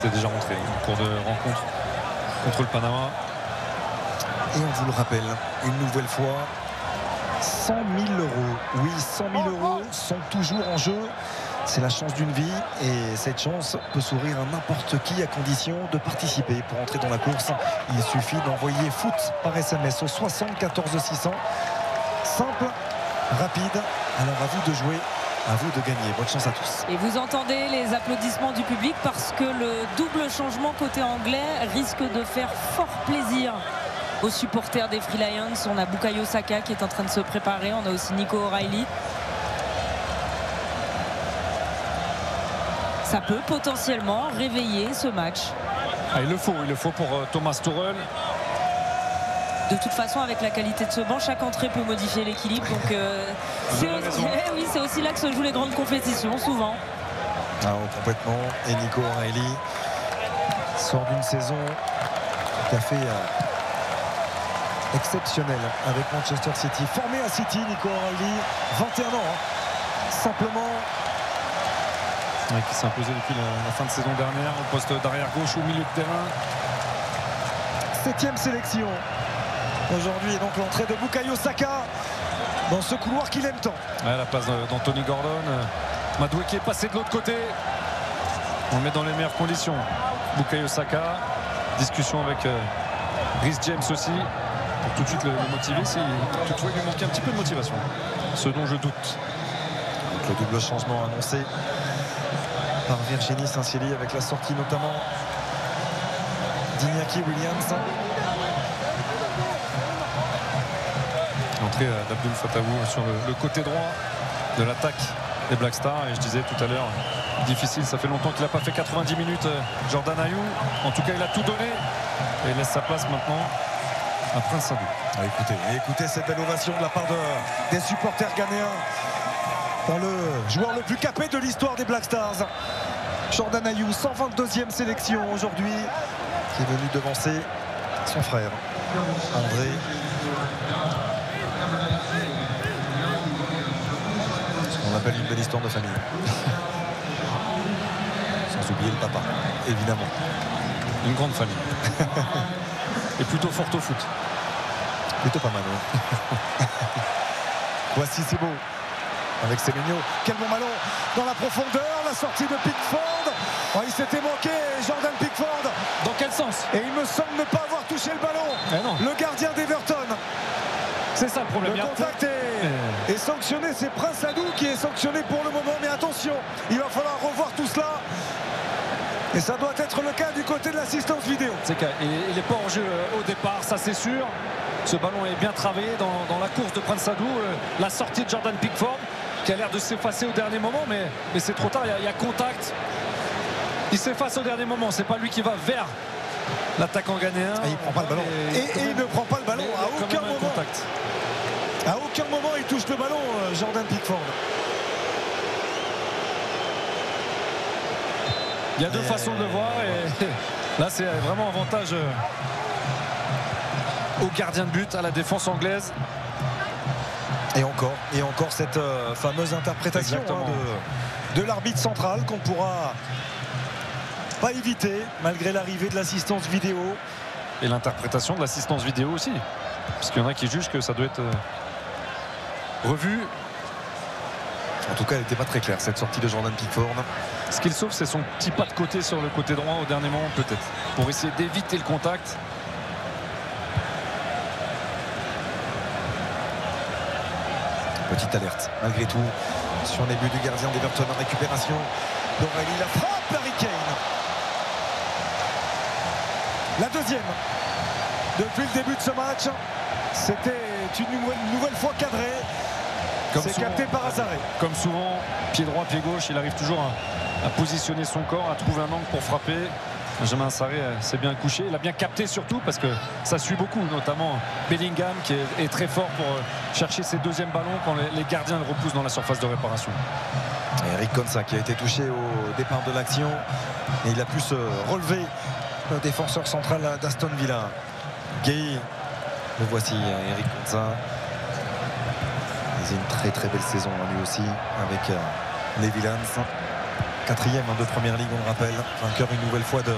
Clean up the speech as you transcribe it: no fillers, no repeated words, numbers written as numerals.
C'est déjà montré en cours de rencontre contre le Panama. Et on vous le rappelle, une nouvelle fois, 100 000 euros. Oui, 100 000 euros sont toujours en jeu. C'est la chance d'une vie et cette chance peut sourire à n'importe qui à condition de participer. Pour entrer dans la course, il suffit d'envoyer foot par SMS au 74 600. Simple, rapide. Alors à vous de jouer, à vous de gagner. Bonne chance à tous. Et vous entendez les applaudissements du public parce que le double changement côté anglais risque de faire fort plaisir aux supporters des Free Lions. On a Bukayo Saka qui est en train de se préparer. On a aussi Nico O'Reilly. Ça peut potentiellement réveiller ce match. Il le faut pour Thomas Tuchel. De toute façon, avec la qualité de ce banc, chaque entrée peut modifier l'équilibre. Donc c'est aussi là que se jouent les grandes compétitions, souvent. Complètement. Et Nico O'Reilly sort d'une saison tout à fait exceptionnelle avec Manchester City. Formé à City, Nico O'Reilly, 21 ans. Simplement. Qui s'est imposé depuis la fin de saison dernière au poste d'arrière gauche au milieu de terrain. 7e sélection. Aujourd'hui, donc l'entrée de Bukayo Saka dans ce couloir qu'il aime tant. La place d'Anthony Gordon. Madueke est passé de l'autre côté. On le met dans les meilleures conditions. Bukayo Saka. Discussion avec Reece James aussi. Pour tout de suite le motiver. Si toutefois il lui manquait un petit peu de motivation. Ce dont je doute. Donc le double changement annoncé par Virginie Saint-Ciely avec la sortie notamment d'Iñaki Williams. L'entrée d'Abdul Fatawu sur le côté droit de l'attaque des Black Stars. Et je disais tout à l'heure, difficile, ça fait longtemps qu'il n'a pas fait 90 minutes. Jordan Ayew, en tout cas il a tout donné. Et il laisse sa place maintenant à Prince Sadou. Écoutez cette belle ovation de la part des supporters ghanéens pour le joueur le plus capé de l'histoire des Black Stars. Jordan Ayew, 122e sélection aujourd'hui, qui est venu devancer son frère André. Ce qu'on appelle une belle histoire de famille. Sans oublier le papa, évidemment. Une grande famille. Et plutôt forte au foot. Plutôt pas mal, ouais. Voici, c'est beau. Avec Semenyo, quel bon ballon dans la profondeur, la sortie de Pickford. Il s'était manqué, Jordan Pickford. Dans quel sens? Et il me semble ne pas avoir touché le ballon. Le gardien d'Everton. C'est ça le problème. Le contact est sanctionné, c'est Prince Sadou qui est sanctionné pour le moment. Mais attention, il va falloir revoir tout cela. Et ça doit être le cas du côté de l'assistance vidéo. C'est qu'il n'est pas en jeu au départ, ça c'est sûr. Ce ballon est bien travaillé dans la course de Prince Sadou. La sortie de Jordan Pickford qui a l'air de s'effacer au dernier moment, mais c'est trop tard, il y a contact. Il s'efface au dernier moment, c'est pas lui qui va vers l'attaquant ghanéen. Il prend pas le ballon. Et il ne prend pas le ballon à aucun moment. Contact. À aucun moment il touche le ballon, Jordan Pickford. Il y a deux façons de le voir et là c'est vraiment avantage au gardien de but, à la défense anglaise. Et encore cette fameuse interprétation de l'arbitre central qu'on ne pourra pas éviter malgré l'arrivée de l'assistance vidéo. Et l'interprétation de l'assistance vidéo aussi. Parce qu'il y en a qui jugent que ça doit être revu. En tout cas, elle n'était pas très claire cette sortie de Jordan Pickford. Ce qu'il sauve, c'est son petit pas de côté sur le côté droit au dernier moment peut-être. Pour essayer d'éviter le contact. Petite alerte, malgré tout, sur les buts du gardien d'Everton en récupération d'Aurélie. La frappe, Harry Kane. La deuxième. Depuis le début de ce match, c'était une nouvelle fois cadré. C'est capté par Azaré. Comme souvent, pied droit, pied gauche, il arrive toujours à positionner son corps, à trouver un angle pour frapper. Benjamin Sarré s'est bien couché, il a bien capté surtout parce que ça suit beaucoup, notamment Bellingham qui est très fort pour chercher ses deuxièmes ballons quand les gardiens le repoussent dans la surface de réparation. Et Eric Konsa qui a été touché au départ de l'action et il a pu se relever, le défenseur central d'Aston Villa. Gay, le voici, Eric Konsa. C'est une très belle saison lui aussi avec les Villains. 4e de première ligue, on le rappelle, vainqueur une nouvelle fois de